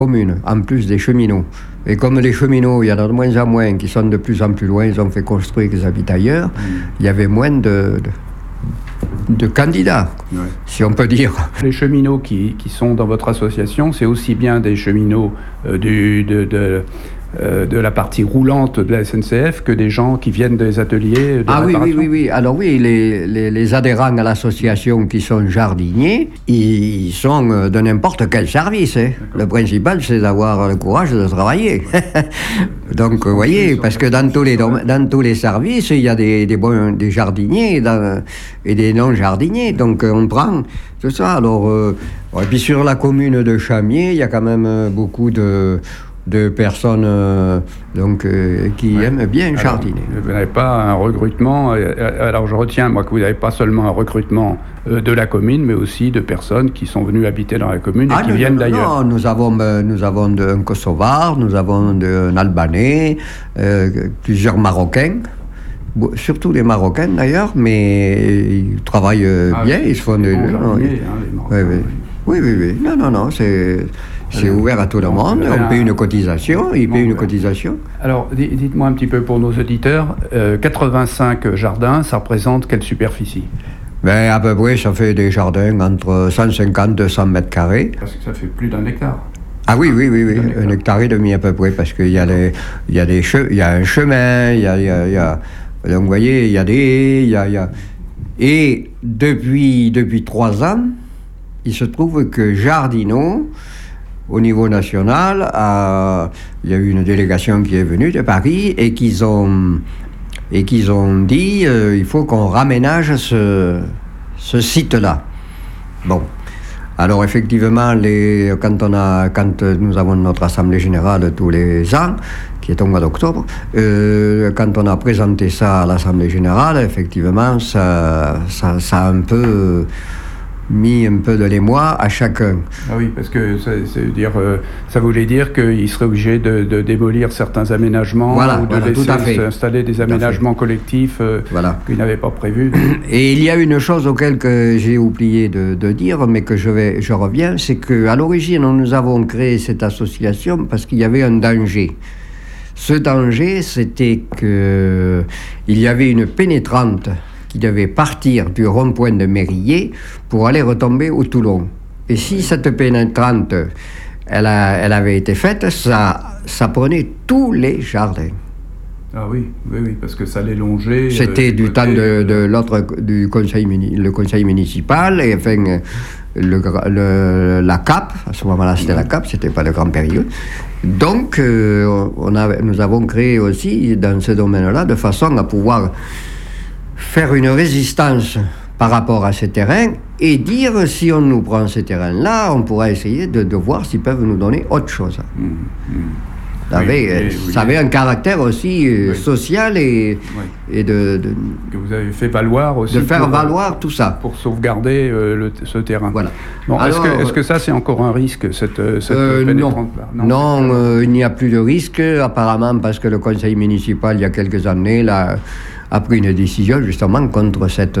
commune, en plus des cheminots. Et comme les cheminots, il y en a de moins en moins qui sont de plus en plus loin, ils ont fait construire qu'ils habitent ailleurs, il y avait moins de candidats, si on peut dire. Les cheminots qui sont dans votre association, c'est aussi bien des cheminots de la partie roulante de la SNCF que des gens qui viennent des ateliers de réparation. Oui. Alors oui, les adhérents à l'association qui sont jardiniers, ils sont de n'importe quel service. Hein. Le principal, c'est d'avoir le courage de travailler. Donc, vous voyez, parce que dans tous les services, il y a des jardiniers et des non-jardiniers. Donc, on prend tout ça. Alors, et puis sur la commune de Chamiers, il y a quand même beaucoup de personnes qui aiment bien jardiner. Vous n'avez pas un recrutement, alors je retiens moi que vous n'avez pas seulement un recrutement de la commune, mais aussi de personnes qui sont venues habiter dans la commune et qui viennent d'ailleurs. Non, nous avons un Kosovar, nous avons un Albanais, plusieurs Marocains, surtout les Marocains d'ailleurs, mais ils travaillent bien, ils se font des... Oui. Non, c'est ouvert à tout le monde, on paye une cotisation, ils payent une cotisation. Alors, dites-moi un petit peu pour nos auditeurs, 85 jardins, ça représente quelle superficie ? À peu près, ça fait des jardins entre 150 et 200 mètres carrés. Parce que ça fait plus d'un hectare. Ah oui, 1 hectare et demi à peu près, parce qu'il y a un chemin, donc vous voyez, il y a des haies, Et depuis 3 ans, il se trouve que Jardinot, au niveau national, il y a eu une délégation qui est venue de Paris et qu'ils ont dit il faut qu'on raménage ce site-là. Bon. Alors effectivement, quand nous avons notre assemblée générale tous les ans, qui est au mois d'octobre, quand on a présenté ça à l'assemblée générale, effectivement, ça a un peu mis un peu de l'émoi à chacun. Ah oui, parce que ça voulait dire qu'il serait obligé de démolir certains aménagements ou de laisser s'installer des aménagements collectifs qu'ils n'avaient pas prévus. Et il y a une chose auquel que j'ai oublié de dire, mais que je reviens, c'est qu'à l'origine, nous avons créé cette association parce qu'il y avait un danger. Ce danger, c'était qu'il y avait une pénétrante qui devait partir du rond-point de Mérillé pour aller retomber au Toulon. Et si cette pénétrante, elle avait été faite, ça prenait tous les jardins. Ah oui, parce que ça les longeait. C'était du temps du conseil municipal, et enfin, la CAP, à ce moment-là c'était la CAP, c'était pas le Grand Périgueux. Donc, nous avons créé aussi dans ce domaine-là, de façon à pouvoir faire une résistance par rapport à ces terrains et dire si on nous prend ces terrains-là, on pourra essayer de voir s'ils peuvent nous donner autre chose. Ça avait un caractère aussi social et que vous avez fait valoir aussi. De faire valoir tout ça. Pour sauvegarder ce terrain. Voilà. Bon, alors, est-ce que ça, c'est encore un risque, cette pénétrante-là ? Non, il n'y a plus de risque, apparemment, parce que le conseil municipal, il y a quelques années, a pris une décision justement contre cette...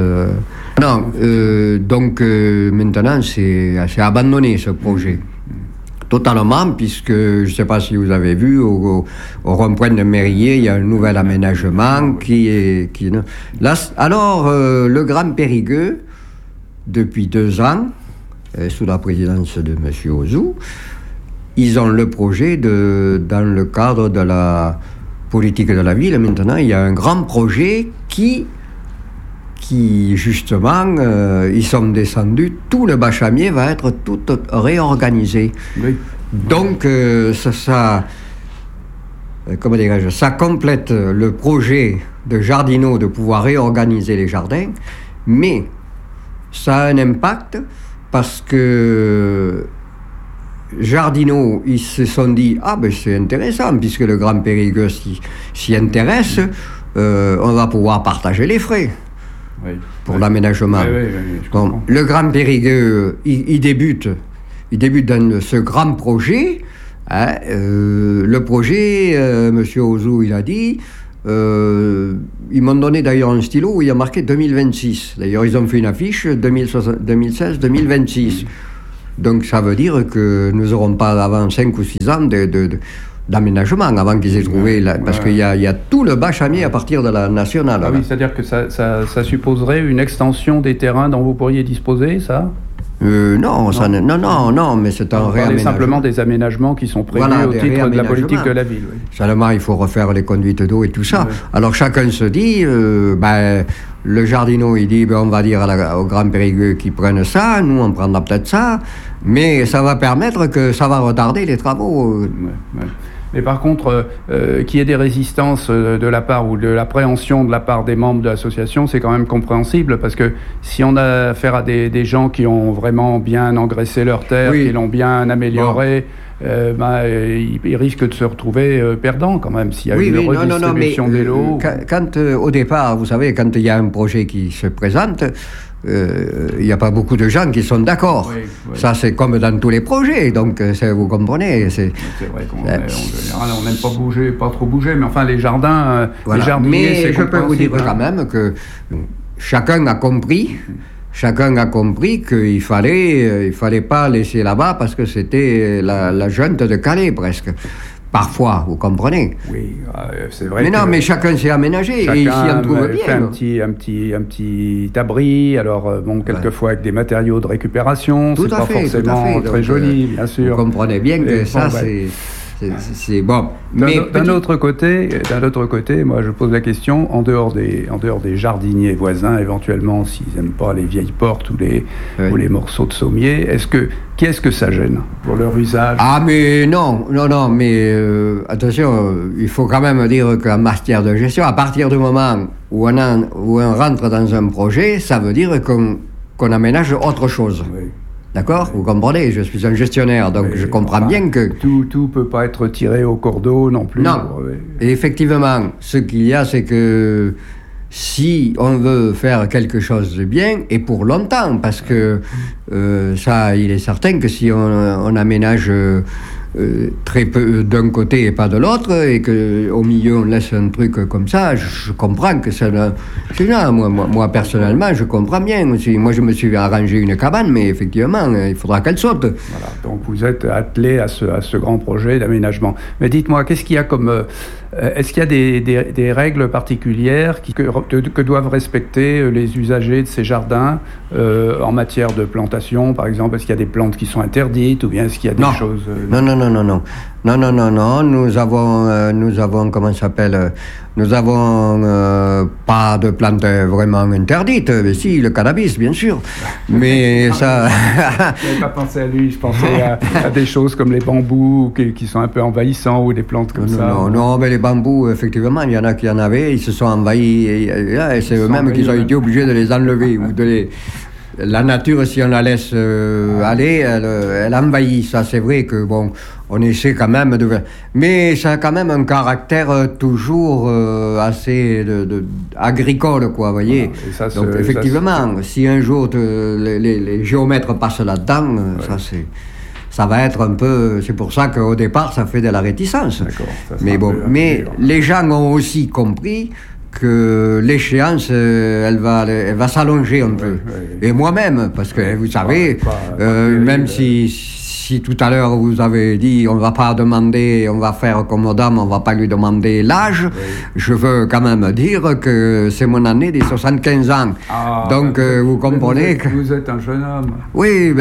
Donc maintenant, c'est abandonné ce projet. Totalement, puisque, je ne sais pas si vous avez vu, au rond-point de Mérillé, il y a un nouvel aménagement Là, alors, le Grand Périgueux, depuis 2 ans, sous la présidence de M. Ozou, ils ont le projet dans le cadre de la politique de la ville. Maintenant, il y a un grand projet qui justement, ils sont descendus, tout le Bas-Chamiers va être tout réorganisé. Oui. Donc, ça complète le projet de Jardinot de pouvoir réorganiser les jardins, mais ça a un impact parce que Jardinot, ils se sont dit c'est intéressant, puisque le Grand Périgueux s'y intéresse, on va pouvoir partager les frais. Pour l'aménagement. Bon, le Grand Périgueux, il débute dans ce grand projet. Le projet, M. Ozou, il a dit, ils m'ont donné d'ailleurs un stylo où il y a marqué 2026. D'ailleurs, ils ont fait une affiche 2016-2026. Donc ça veut dire que nous n'aurons pas avant 5 ou 6 ans d'aménagement avant qu'ils aient trouvé, parce qu'il y a tout le bas Chamier à partir de la nationale. Ah oui, c'est-à-dire que ça supposerait une extension des terrains dont vous pourriez disposer, ça ? Non, mais c'est un réaménagement. Simplement des aménagements qui sont prévus au titre de la politique de la ville. Oui. Seulement, il faut refaire les conduites d'eau et tout ça. Oui. Alors chacun se dit, le Jardinot, il dit, on va dire au Grand Périgueux qu'ils prennent ça, nous on prendra peut-être ça, mais ça va permettre que ça va retarder les travaux. Mais par contre, qu'il y ait des résistances de la part ou de l'appréhension de la part des membres de l'association, c'est quand même compréhensible, parce que si on a affaire à des gens qui ont vraiment bien engraissé leur terre, qui l'ont bien amélioré, ils risquent de se retrouver perdants quand même, s'il y a une redistribution des lots. Quand au départ, vous savez, quand il y a un projet qui se présente, il n'y a pas beaucoup de gens qui sont d'accord. Oui. Ça, c'est comme dans tous les projets, donc vous comprenez. C'est vrai qu'en général, on n'aime pas trop bouger, mais enfin, les jardins, les jardiniers, mais c'est je peux vous dire quand même que chacun a compris qu'il fallait pas laisser là-bas, parce que c'était la junte de Calais, presque. Parfois, vous comprenez. Oui, c'est vrai. Mais chacun s'est aménagé et il s'y en trouve bien. Fait un petit abri, alors quelquefois avec des matériaux de récupération, c'est pas forcément très joli, bien sûr. Vous comprenez bien que c'est bon. Mais d'un autre côté, moi je pose la question, en dehors des jardiniers voisins, éventuellement, s'ils n'aiment pas les vieilles portes ou les morceaux de sommier, qu'est-ce que ça gêne pour leur usage ? Ah mais non, mais attention, il faut quand même dire qu'en matière de gestion, à partir du moment où on rentre dans un projet, ça veut dire qu'on aménage autre chose. Oui. D'accord ? Vous comprenez ? Je suis un gestionnaire, donc je comprends bien que... Tout peut pas être tiré au cordeau non plus. Non. Et effectivement, ce qu'il y a, c'est que si on veut faire quelque chose de bien, et pour longtemps, parce que ça, il est certain que si on aménage très peu d'un côté et pas de l'autre, et qu'au milieu on laisse un truc comme ça, je comprends que c'est là. Moi personnellement, je comprends bien. Moi, je me suis arrangé une cabane, mais effectivement, il faudra qu'elle saute. Voilà, donc vous êtes attelé à ce grand projet d'aménagement. Mais dites-moi, qu'est-ce qu'il y a comme... est-ce qu'il y a des règles particulières que doivent respecter les usagers de ces jardins en matière de plantation, par exemple? Est-ce qu'il y a des plantes qui sont interdites, ou bien est-ce qu'il y a des choses... Non. Nous avons comment ça s'appelle? Nous avons pas de plantes vraiment interdites. Mais si, le cannabis, bien sûr. Mais ça... Je n'avais pas pensé à lui. Je pensais à des choses comme les bambous qui sont un peu envahissants, ou des plantes comme ça. Non, mais les bambous, effectivement, il y en a qui en avaient. Ils se sont envahis. Et c'est eux-mêmes qui ont été obligés de les enlever ou de les... La nature, si on la laisse aller, elle envahit. Ça, c'est vrai que, on essaie quand même de... Mais ça a quand même un caractère toujours assez agricole, quoi, vous voyez. Voilà. Donc, effectivement, si un jour les géomètres passent là-dedans, ça va être un peu... C'est pour ça qu'au départ, ça fait de la réticence. Mais les gens ont aussi compris que l'échéance, elle va s'allonger un peu. Et moi-même, parce que vous savez, même si tout à l'heure vous avez dit on va pas demander, on va faire comme madame, on va pas lui demander l'âge, je veux quand même dire que c'est mon année des 75 ans. Donc vous comprenez que... Vous êtes un jeune homme. Oui,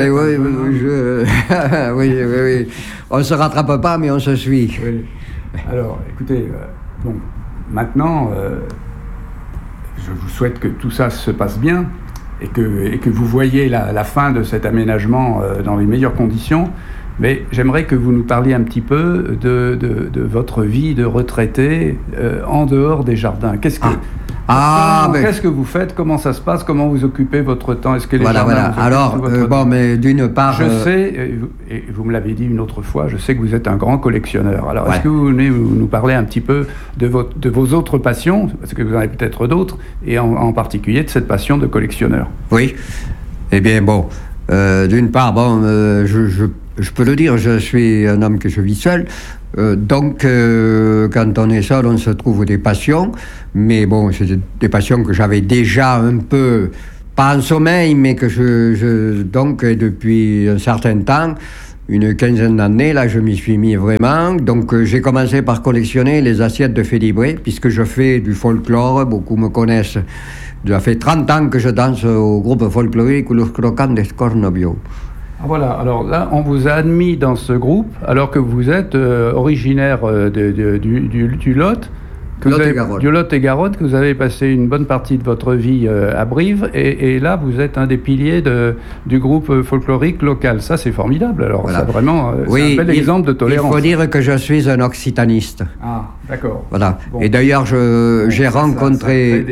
oui. On se rattrape pas, mais on se suit. Oui. Alors, écoutez, maintenant, je vous souhaite que tout ça se passe bien et que vous voyez la fin de cet aménagement dans les meilleures conditions. Mais j'aimerais que vous nous parliez un petit peu de votre vie de retraité en dehors des jardins. Qu'est-ce que vous faites? Comment ça se passe? Comment vous occupez votre temps? Est-ce que les jardins Alors, mais d'une part... Je sais, et vous me l'avez dit une autre fois, je sais que vous êtes un grand collectionneur. Alors, est-ce que vous venez nous parler un petit peu de vos autres passions, parce que vous en avez peut-être d'autres, et en particulier de cette passion de collectionneur? Oui. Eh bien, d'une part, je peux le dire, je suis un homme que je vis seul. Donc, quand on est seul, on se trouve des passions. Mais c'est des passions que j'avais déjà un peu pas en sommeil, mais que donc depuis un certain temps, une quinzaine d'années, là, je m'y suis mis vraiment. Donc, j'ai commencé par collectionner les assiettes de Félibré, puisque je fais du folklore, beaucoup me connaissent. Ça fait 30 ans que je danse au groupe folklorique Los Crocants de Cornobio. Ah, voilà, alors là, on vous a admis dans ce groupe, alors que vous êtes originaire du Lot. Du Lot-et-Garonne, que vous avez passé une bonne partie de votre vie à Brive, et là, vous êtes un des piliers du groupe folklorique local. Ça, c'est formidable. Alors, voilà. Ça, vraiment, c'est un bel exemple de tolérance. Il faut dire que je suis un occitaniste. Ah, d'accord. Voilà. Bon. Et d'ailleurs, j'ai rencontré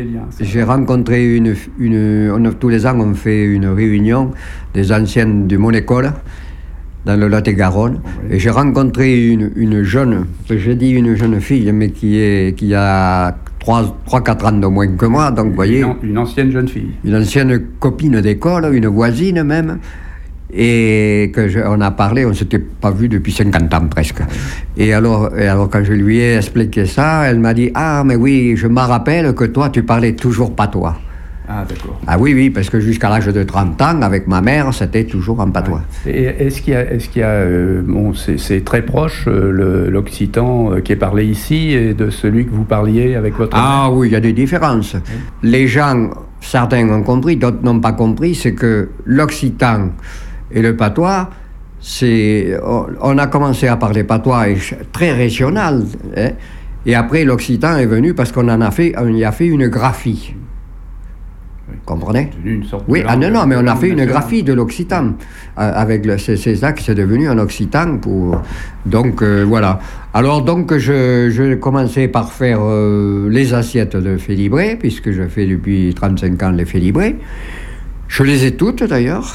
tous les ans, on fait une réunion des anciennes de mon école, dans le Lot-et-Garonne, oui. Et j'ai rencontré une jeune fille, mais qui a 3-4 ans de moins que moi, donc vous voyez... Une ancienne jeune fille. Une ancienne copine d'école, une voisine même, et on a parlé, on ne s'était pas vu depuis 50 ans presque. Et alors quand je lui ai expliqué ça, elle m'a dit « Ah, mais oui, je me rappelle que toi, tu parlais toujours patois. » Ah, d'accord. Ah oui, parce que jusqu'à l'âge de 30 ans, avec ma mère, c'était toujours en patois. Ouais. Et est-ce qu'il y a bon, c'est très proche, l'occitan qui est parlé ici, et de celui que vous parliez avec votre mère? Ah oui, il y a des différences. Oui. Les gens, certains ont compris, d'autres n'ont pas compris, c'est que l'occitan et le patois, on a commencé à parler patois très régional, hein, et après l'occitan est venu parce qu'on y a fait une graphie. Comprenez? Une sorte oui, non, mais on a fait une graphie de l'occitan. C'est ça que c'est devenu un occitan. Donc, voilà. Alors, donc, je commençais par faire les assiettes de Félibré, puisque je fais depuis 35 ans les Félibré. Je les ai toutes, d'ailleurs.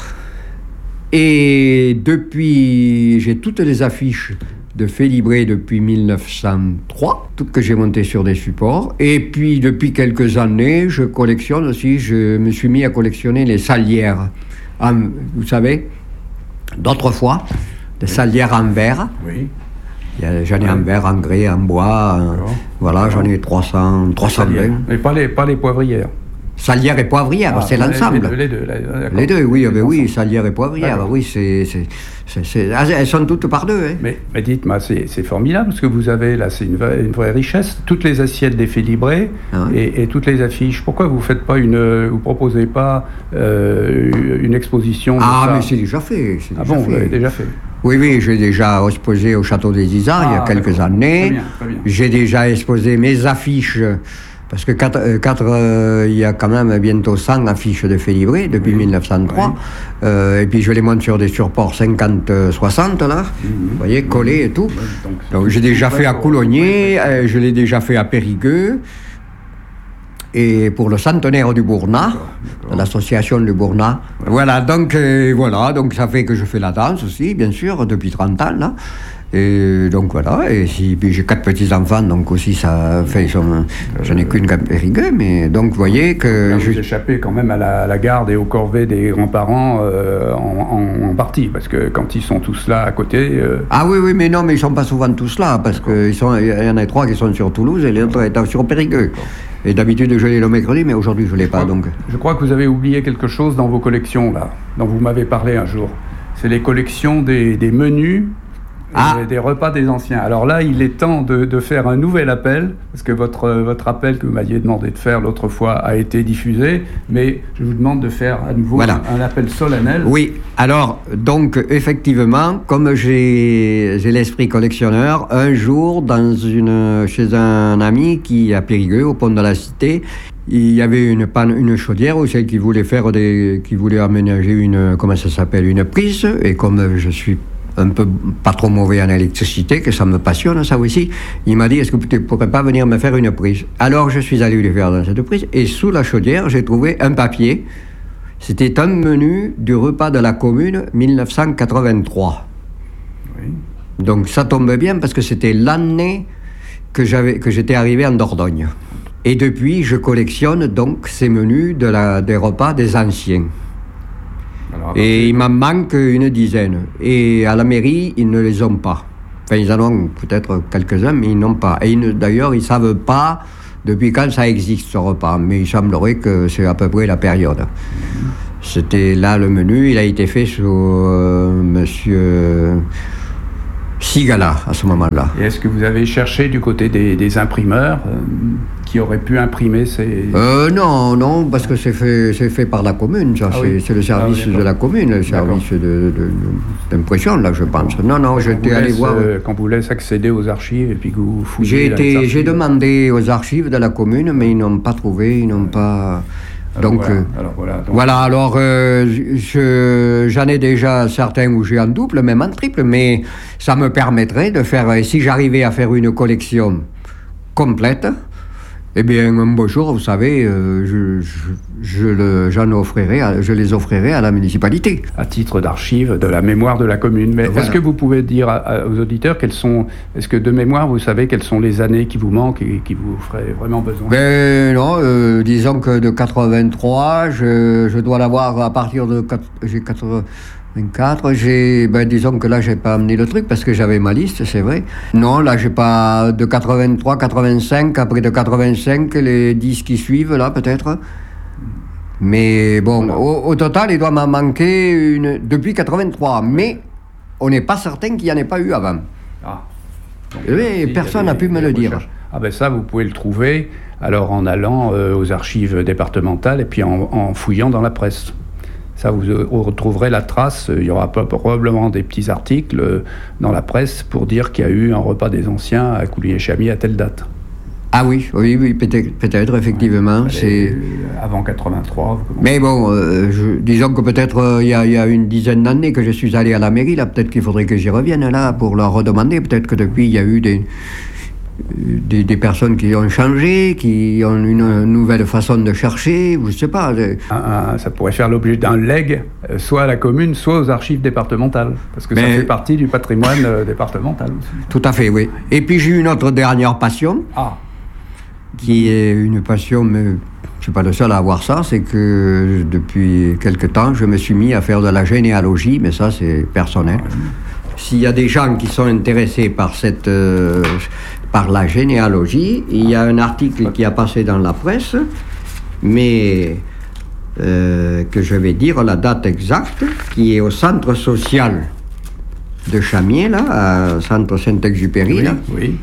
Et depuis, j'ai toutes les affiches de Félibré depuis 1903, toutes que j'ai montées sur des supports. Et puis, depuis quelques années, je collectionne aussi, je me suis mis à collectionner les salières. Vous savez, d'autrefois, des salières en verre. Oui. J'en ai en verre, en grès, en bois. Voilà, j'en ai 320. Mais pas les poivrières. Salière et poivrière, c'est l'ensemble. Les deux, oui, oui, salière et poivrière, oui, elles sont toutes par deux. Hein. Mais dites-moi, c'est formidable, parce que vous avez là, c'est une vraie richesse, toutes les assiettes des Félibré et toutes les affiches. Pourquoi vous proposez pas une exposition de ça? Mais c'est déjà fait. Vous l'avez déjà fait? Oui, j'ai déjà exposé au Château des Isards il y a quelques années. Très bien. J'ai déjà exposé mes affiches. Parce que il y a quand même bientôt 100 affiches de Félibré depuis 1903. Oui. Et puis je les monte sur des supports 50-60 là, vous voyez, collés et tout. Donc j'ai déjà fait à Coulommiers, je l'ai déjà fait à Périgueux. Et pour le centenaire du Bournat, de l'association du Bournat. Voilà, donc ça fait que je fais la danse aussi, bien sûr, depuis 30 ans là. Et donc voilà, et puis j'ai 4 petits-enfants, donc aussi ça fait, j'en ai qu'une qu'à Périgueux, mais donc vous voyez que... Vous échappez quand même à la garde et aux corvées des grands-parents en partie, parce que quand ils sont tous là à côté... Ah oui, mais non, mais ils ne sont pas souvent tous là, parce qu'il y en a 3 qui sont sur Toulouse et les autres sont sur Périgueux. Et d'habitude je l'ai le mercredi, mais aujourd'hui je ne l'ai pas, donc... Je crois que vous avez oublié quelque chose dans vos collections, là, dont vous m'avez parlé un jour. C'est les collections des menus... des repas des anciens. Alors là, il est temps de faire un nouvel appel, parce que votre appel que vous m'aviez demandé de faire l'autre fois a été diffusé, mais je vous demande de faire à nouveau un appel solennel. Oui, alors, donc, effectivement, comme j'ai l'esprit collectionneur, un jour, chez un ami qui est à Périgueux, au pont de la Cité, il y avait une chaudière où c'est qui voulait aménager une prise, et comme je suis un peu pas trop mauvais en électricité, que ça me passionne, ça aussi. Il m'a dit, est-ce que tu ne pourrais pas venir me faire une prise? Alors je suis allé lui faire dans cette prise, et sous la chaudière, j'ai trouvé un papier. C'était un menu du repas de la commune 1983. Oui. Donc ça tombe bien, parce que c'était l'année que j'étais arrivé en Dordogne. Et depuis, je collectionne donc ces menus des repas des anciens. Et il m'en manque une dizaine. Et à la mairie, ils ne les ont pas. Enfin, ils en ont peut-être quelques-uns, mais ils n'ont pas. Et d'ailleurs, ils ne savent pas depuis quand ça existe ce repas, mais il semblerait que c'est à peu près la période. C'était là le menu, il a été fait sous monsieur Sigala à ce moment-là. Et est-ce que vous avez cherché du côté des imprimeurs qui auraient pu imprimer ces... Non, parce que c'est fait par la commune, ça. C'est le service de la commune, le service d'impression, là, je pense. Non, j'étais allé voir... Quand vous laissez accéder aux archives et puis que vous fouillez... J'ai demandé aux archives de la commune, mais ils n'ont pas trouvé, ils n'ont pas... Donc, j'en ai déjà certains où j'ai en double, même en triple, mais ça me permettrait de faire, si j'arrivais à faire une collection complète, eh bien, un beau jour, vous savez, je les offrirai à la municipalité. À titre d'archive de la mémoire de la commune. Mais est-ce que vous pouvez dire aux auditeurs est-ce que de mémoire, vous savez quelles sont les années qui vous manquent et qui vous feraient vraiment besoin? Non, disons que de 83, je dois l'avoir à partir de... J'ai 24, disons que là, j'ai pas amené le truc parce que j'avais ma liste, c'est vrai. Non, là, j'ai pas de 83, 85, après de 85, les 10 qui suivent, là, peut-être. Mais bon, au total, il doit m'en manquer une depuis 83. Mais on n'est pas certain qu'il n'y en ait pas eu avant. Personne n'a pu me le dire. Ça, vous pouvez le trouver alors en allant aux archives départementales et puis en fouillant dans la presse. Ça, vous retrouverez la trace. Il y aura probablement des petits articles dans la presse pour dire qu'il y a eu un repas des anciens à Coulier-Chamy à telle date. Ah oui, peut-être effectivement. C'est avant 83. Mais bon, disons que peut-être il y a une dizaine d'années que je suis allé à la mairie, là, peut-être qu'il faudrait que j'y revienne là pour leur redemander. Peut-être que depuis, il y a eu des personnes qui ont changé, qui ont une nouvelle façon de chercher, je ne sais pas. Ça pourrait faire l'objet d'un legs, soit à la commune, soit aux archives départementales, parce que ça fait partie du patrimoine départemental aussi. Tout à fait, oui. Et puis j'ai une autre dernière passion, qui est une passion, mais je ne suis pas le seul à avoir ça, c'est que depuis quelque temps, je me suis mis à faire de la généalogie, mais ça c'est personnel. S'il y a des gens qui sont intéressés par la généalogie, il y a un article qui a passé dans la presse, mais que je vais dire la date exacte, qui est au centre social de Chamiers, là, centre Saint-Exupéry. Oui.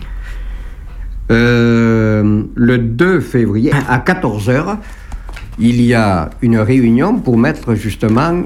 Le 2 février, à 14h, il y a une réunion pour mettre justement...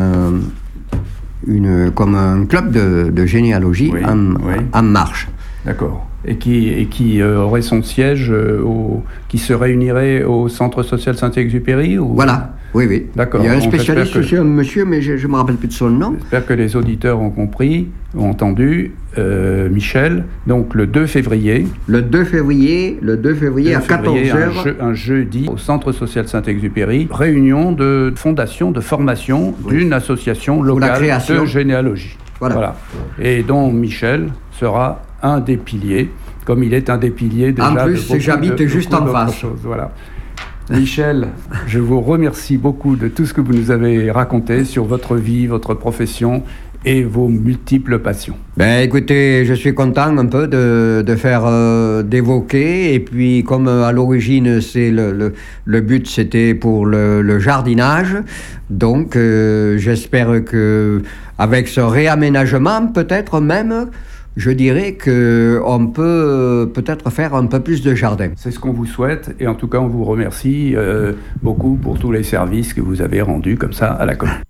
comme un club de généalogie en marche. D'accord. Et qui aurait son siège, qui se réunirait au Centre social Saint-Exupéry ou... Voilà, oui. D'accord. Il y a un spécialiste, c'est un monsieur, mais je ne me rappelle plus de son nom. J'espère que les auditeurs ont compris, ont entendu. Michel, donc le 2 février. Le 2 février à 14h. Un jeudi, au Centre social Saint-Exupéry, réunion de fondation, de formation d'une association locale de généalogie. Voilà. Et dont Michel sera un des piliers, comme il est un des piliers déjà. En plus, j'habite juste en face. Voilà. Michel, je vous remercie beaucoup de tout ce que vous nous avez raconté sur votre vie, votre profession et vos multiples passions. Écoutez, je suis content un peu d'évoquer, et puis comme à l'origine c'est le but c'était pour le jardinage, donc j'espère que avec ce réaménagement peut-être même, je dirais qu'on peut peut-être faire un peu plus de jardin. C'est ce qu'on vous souhaite, et en tout cas on vous remercie beaucoup pour tous les services que vous avez rendus comme ça à la commune.